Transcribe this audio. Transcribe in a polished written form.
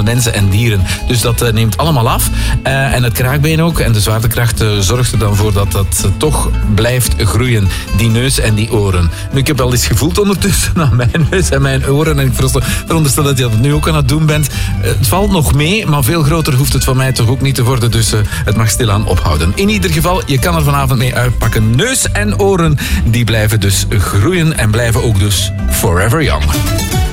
mensen en dieren. Dus dat neemt allemaal af. En het kraakbeen ook. En de zwaartekracht zorgt er dan voor dat dat toch blijft groeien. Die neus en die oren. Nu, ik heb al eens gevoeld ondertussen aan mijn neus en mijn oren. En ik veronderstel dat je dat nu ook aan het doen bent. Het valt nog mee, maar veel groter hoeft het van mij toch ook niet te worden. Dus het mag stilaan ophouden. In ieder geval, je kan er vanavond mee uitpakken. Neus en oren, die blijven dus groeien en blijven ook dus forever young.